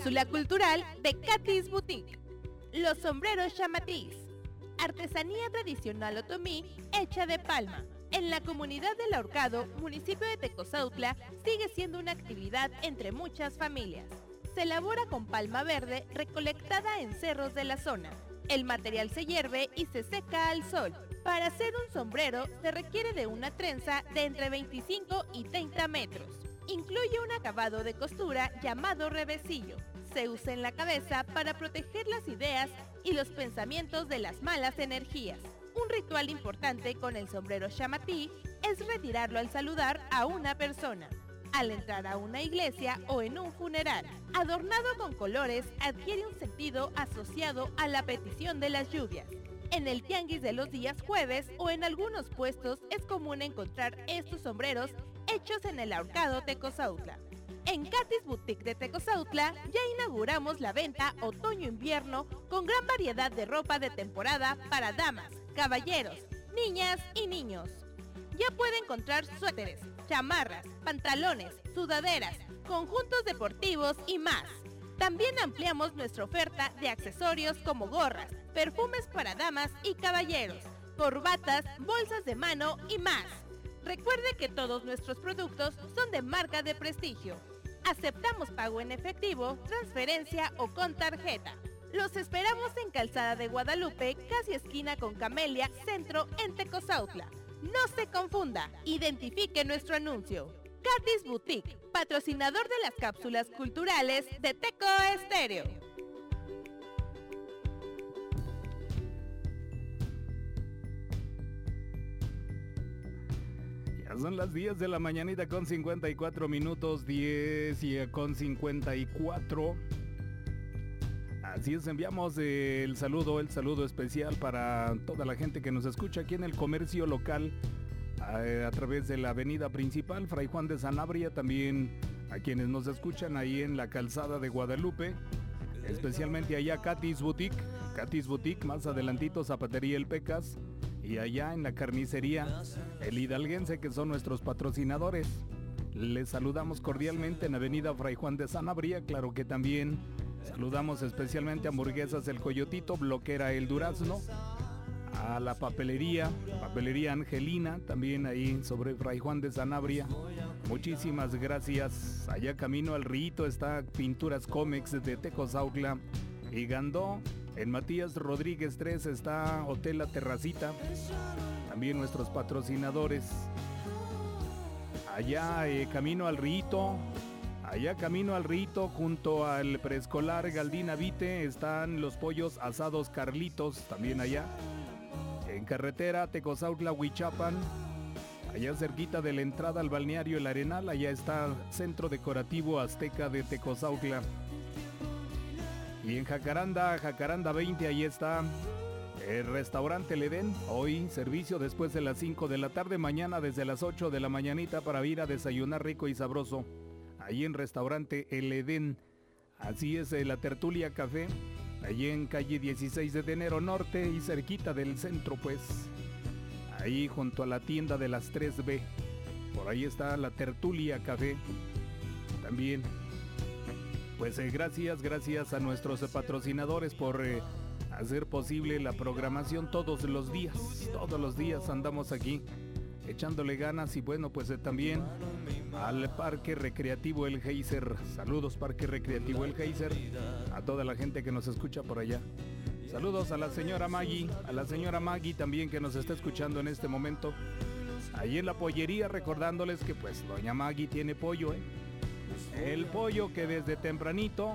Cápsula cultural de Katy's Boutique. Los sombreros chamatís. Artesanía tradicional otomí hecha de palma. En la comunidad del Ahorcado, municipio de Tecozautla, sigue siendo una actividad entre muchas familias. Se elabora con palma verde recolectada en cerros de la zona. El material se hierve y se seca al sol. Para hacer un sombrero se requiere de una trenza de entre 25 y 30 metros. Incluye un acabado de costura llamado revesillo. Se usa en la cabeza para proteger las ideas y los pensamientos de las malas energías. Un ritual importante con el sombrero chamatí es retirarlo al saludar a una persona, al entrar a una iglesia o en un funeral. Adornado con colores, adquiere un sentido asociado a la petición de las lluvias. En el tianguis de los días jueves o en algunos puestos es común encontrar estos sombreros hechos en el Ahorcado Tecozautla. En Katy's Boutique de Tecozautla ya inauguramos la venta otoño-invierno con gran variedad de ropa de temporada para damas, caballeros, niñas y niños. Ya puede encontrar suéteres, chamarras, pantalones, sudaderas, conjuntos deportivos y más. También ampliamos nuestra oferta de accesorios como gorras, perfumes para damas y caballeros, corbatas, bolsas de mano y más. Recuerde que todos nuestros productos son de marca de prestigio. Aceptamos pago en efectivo, transferencia o con tarjeta. Los esperamos en Calzada de Guadalupe, casi esquina con Camelia, centro en Tecozautla. No se confunda, identifique nuestro anuncio. Katy's Boutique, patrocinador de las cápsulas culturales de Teco Estéreo. Ya son las 10 de la mañanita con 54 minutos, 10 y con 54. Así es, enviamos el saludo especial para toda la gente que nos escucha aquí en el comercio local a través de la avenida principal Fray Juan de Sanabria, también a quienes nos escuchan ahí en la Calzada de Guadalupe, especialmente allá Katy's Boutique, más adelantito Zapatería El Pecas, y allá en la carnicería El Hidalguense, que son nuestros patrocinadores. Les saludamos cordialmente en avenida Fray Juan de Sanabria, claro que también saludamos especialmente a Hamburguesas El Coyotito, Bloquera El Durazno, a la papelería Angelina, también ahí sobre Fray Juan de Sanabria. Muchísimas gracias. Allá camino al Rito está Pinturas Comex de Tecozautla y Gandó. En Matías Rodríguez 3 está Hotel La Terracita. También nuestros patrocinadores. Allá camino al Rito. Junto al preescolar Galdina Vite están los pollos asados Carlitos, también allá. En carretera Tecozautla Huichapan, allá cerquita de la entrada al balneario El Arenal, allá está Centro Decorativo Azteca de Tecozautla. Y en Jacaranda 20, ahí está el restaurante El Edén. Hoy servicio después de las 5 de la tarde, mañana desde las 8 de la mañanita para ir a desayunar rico y sabroso. Ahí en restaurante El Edén. Así es, la Tertulia Café, allí en calle 16 de Enero Norte y cerquita del centro, pues. Ahí junto a la tienda de las 3B. Por ahí está la Tertulia Café. También. Pues gracias a nuestros patrocinadores por hacer posible la programación todos los días. Todos los días andamos aquí echándole ganas y bueno, pues también al Parque Recreativo El Geyser. Saludos Parque Recreativo El Geyser, a toda la gente que nos escucha por allá. Saludos a la señora Maggie también que nos está escuchando en este momento. Ahí en la pollería, recordándoles que pues doña Maggie tiene pollo, el pollo que desde tempranito,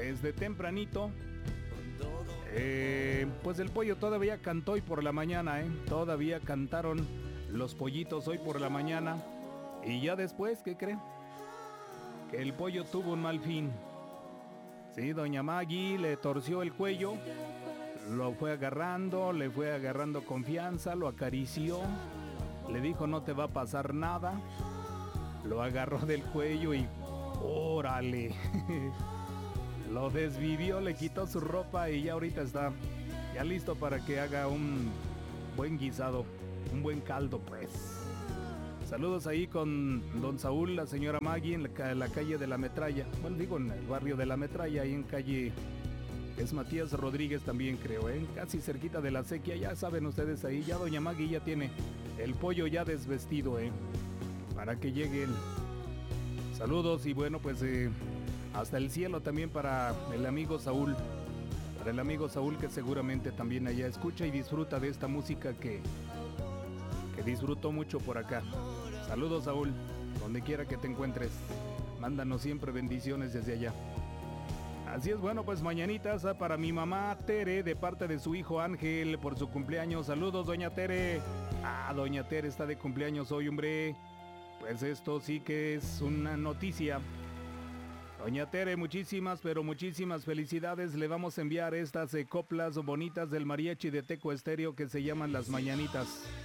pues el pollo todavía cantó hoy por la mañana, todavía cantaron los pollitos hoy por la mañana. Y ya después, ¿qué cree? Que el pollo tuvo un mal fin. Sí, doña Maggie le torció el cuello, lo fue agarrando, le fue agarrando confianza, lo acarició, le dijo no te va a pasar nada, lo agarró del cuello y ¡órale! Lo desvivió, le quitó su ropa y ya ahorita está ya listo para que haga un buen guisado, un buen caldo pues. Saludos ahí con don Saúl, la señora Maggie en la calle de la Metralla. Bueno, digo en el barrio de la Metralla, ahí en calle... Es Matías Rodríguez también, creo, casi cerquita de la Sequía. Ya saben ustedes ahí, ya doña Maggie ya tiene el pollo ya desvestido, para que lleguen. Saludos y bueno, pues hasta el cielo también para el amigo Saúl. Para el amigo Saúl, que seguramente también allá escucha y disfruta de esta música que disfrutó mucho por acá. Saludos, Saúl, donde quiera que te encuentres. Mándanos siempre bendiciones desde allá. Así es, bueno, pues mañanitas para mi mamá Tere, de parte de su hijo Ángel, por su cumpleaños. Saludos, doña Tere. Doña Tere está de cumpleaños hoy, hombre. Pues esto sí que es una noticia. Doña Tere, muchísimas, pero muchísimas felicidades. Le vamos a enviar estas coplas bonitas del mariachi de Teco Estéreo que se llaman Las Mañanitas.